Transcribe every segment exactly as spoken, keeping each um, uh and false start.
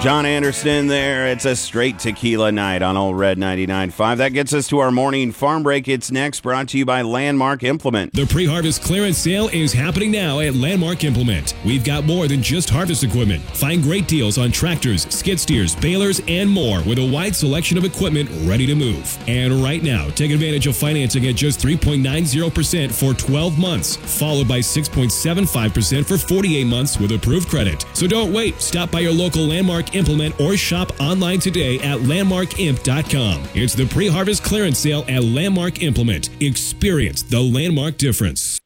John Anderson there. It's a straight tequila night on Old Red ninety-nine point five. That gets us to our morning farm break. It's next, brought to you by Landmark Implement. The pre-harvest clearance sale is happening now at Landmark Implement. We've got more than just harvest equipment. Find great deals on tractors, skid steers, balers, and more with a wide selection of equipment ready to move. And right now, take advantage of financing at just three point nine zero percent for twelve months, followed by six point seven five percent for forty-eight months with approved credit. So don't wait. Stop by your local Landmark Implement or shop online today at landmark imp dot com. It's the pre-harvest clearance sale at Landmark Implement. Experience the Landmark difference.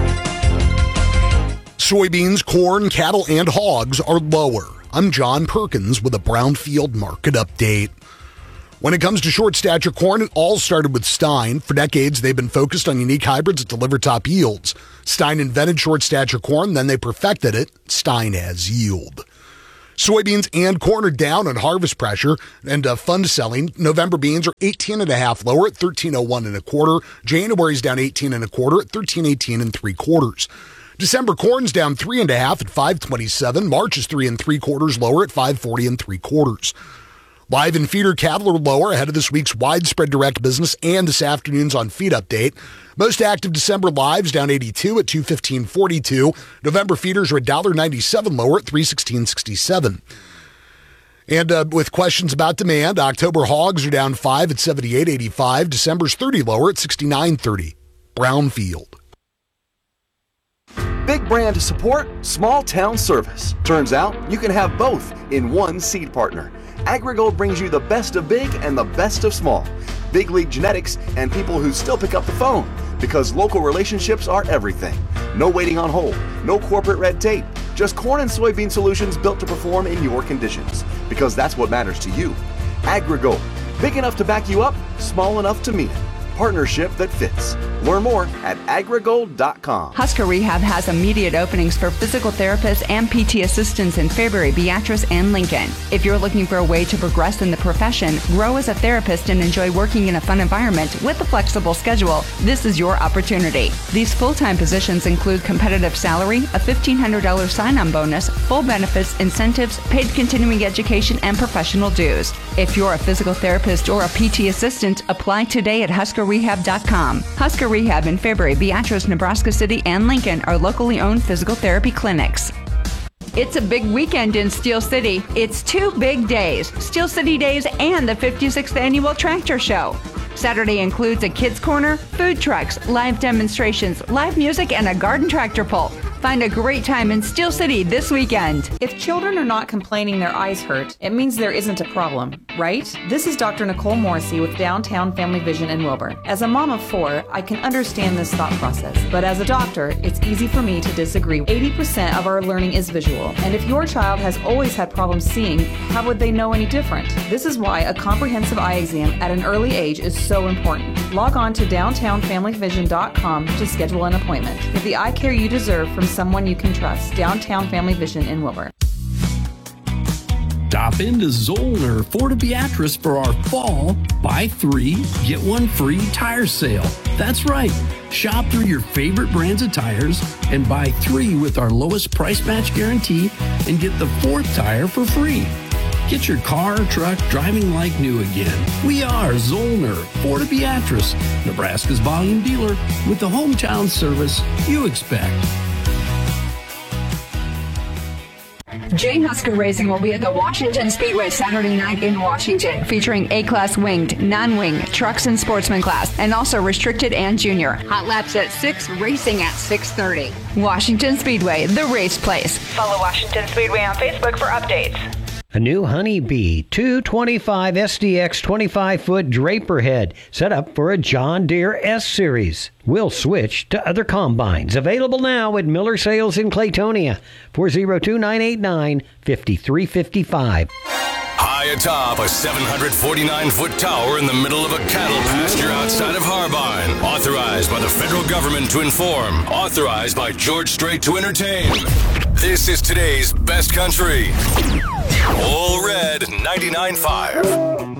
Soybeans, corn, cattle, and hogs are lower. I'm John Perkins with a Brownfield Market Update. When it comes to short stature corn, it all started with Stein. For decades, they've been focused on unique hybrids that deliver top yields. Stein invented short stature corn, then they perfected it. Stein has yield. Soybeans and corn are down on harvest pressure and uh, fund selling. November beans are eighteen and a half lower at thirteen oh one and a quarter. January's down eighteen and a quarter at thirteen eighteen and three quarters. December corn's down three and a half at five twenty-seven. March is three and three quarters lower at five forty and three quarters. Live and feeder cattle are lower ahead of this week's widespread direct business and this afternoon's on feed update. Most active December lives down eighty-two at two fifteen forty-two. November feeders are one dollar ninety-seven lower at three sixteen sixty-seven. And uh, with questions about demand, October hogs are down five at seventy-eight eighty-five. December's thirty lower at sixty-nine thirty. Brownfield. Big brand support, small town service. Turns out you can have both in one seed partner. AgriGold brings you the best of big and the best of small. Big league genetics and people who still pick up the phone, because local relationships are everything. No waiting on hold, no corporate red tape, just corn and soybean solutions built to perform in your conditions, because that's what matters to you. AgriGold, big enough to back you up, small enough to mean it. Partnership that fits. Learn more at agrigold dot com. Husker Rehab has immediate openings for physical therapists and P T assistants in Fairbury, Beatrice, and Lincoln. If you're looking for a way to progress in the profession, grow as a therapist, and enjoy working in a fun environment with a flexible schedule, this is your opportunity. These full-time positions include competitive salary, a fifteen hundred dollars sign-on bonus, full benefits, incentives, paid continuing education, and professional dues. If you're a physical therapist or a P T assistant, apply today at husker rehab dot com. Husker Rehab in Fairbury, Beatrice, Nebraska City, and Lincoln are locally owned physical therapy clinics. It's a big weekend in Steel City. It's two big days, Steel City Days and the fifty-sixth Annual Tractor Show. Saturday includes a kids' corner, food trucks, live demonstrations, live music, and a garden tractor pull. Find a great time in Steel City this weekend. If children are not complaining their eyes hurt, it means there isn't a problem, right? This is Doctor Nicole Morrissey with Downtown Family Vision in Wilbur. As a mom of four, I can understand this thought process, but as a doctor, it's easy for me to disagree. eighty percent of our learning is visual, and if your child has always had problems seeing, how would they know any different? This is why a comprehensive eye exam at an early age is so important. Log on to downtown family vision dot com to schedule an appointment. Get the eye care you deserve from someone you can trust. Downtown Family Vision in Wilbur. Stop into Zollner Ford of Beatrice for our fall buy three, get one free tire sale. That's right. Shop through your favorite brands of tires and buy three with our lowest price match guarantee and get the fourth tire for free. Get your car or truck driving like new again. We are Zollner Ford of Beatrice, Nebraska's volume dealer with the hometown service you expect. Jay Husker Racing will be at the Washington Speedway Saturday night in Washington, featuring A-Class winged, non-wing, trucks and sportsman class, and also restricted and junior. Hot laps at six, racing at six thirty. Washington Speedway, the race place. Follow Washington Speedway on Facebook for updates. A new Honeybee two twenty-five S D X twenty-five foot Draper head set up for a John Deere S-Series. We'll switch to other combines. Available now at Miller Sales in Claytonia. four oh two, nine eight nine, five three five five. High atop a seven hundred forty-nine foot tower in the middle of a cattle pasture outside of Harbine. Authorized by the federal government to inform. Authorized by George Strait to entertain. This is today's best country. All Red ninety-nine point five.